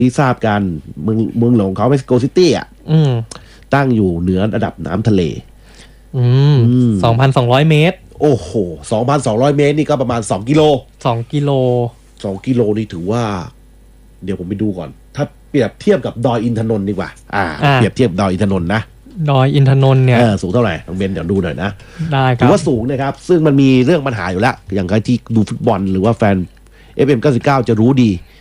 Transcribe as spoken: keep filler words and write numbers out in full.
ที่ทราบกันเมืองเมืองหลวงเขาเม็กซิโกซิตี้อ่ะตั้งอยู่เหนือระดับน้ำทะเลอืมสองพันสองร้อยเมตรโอ้โหสองพันสองร้อยเมตรนี่ก็ประมาณสองกิโลสองกิโลสองกิโลนี่ถือว่าเดี๋ยวผมไปดูก่อนถ้าเปรียบเทียบกับดอยอินทนนท์ดีกว่าอ่าเปรียบเทียบดอยอินทนนท์นะดอยอินทนนท์เนี่ยสูงเท่าไหร่ต้องเบนเดี๋ยวดูหน่อยนะได้ครับถือว่าสูงนะครับซึ่งมันมีเรื่องปัญหาอยู่แล้วอย่างใครที่ดูฟุตบอลหรือว่าแฟน เอฟ เอ็ม เก้าสิบเก้าจะรู้ดี